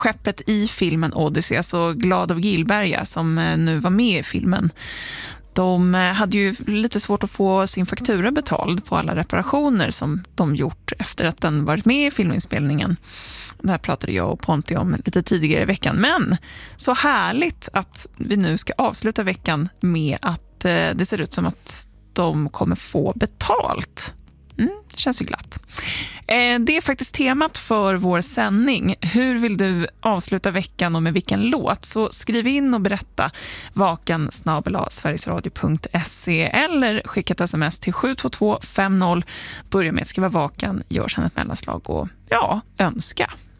skeppet i filmen Odyssey, alltså Glad av Gillberga som nu var med i filmen. De hade ju lite svårt att få sin faktura betald på alla reparationer som de gjort efter att den varit med i filminspelningen. Det här pratade jag och Ponti om lite tidigare i veckan. Men så härligt att vi nu ska avsluta veckan med att det ser ut som att de kommer få betalt. Det känns ju glatt. Det är faktiskt temat för vår sändning. Hur vill du avsluta veckan och med vilken låt? Så skriv in och berätta vakan@sverigesradio.se eller skicka ett sms till 72250. Börja med att skriva vakan, gör sedan ett mellanslag och önska.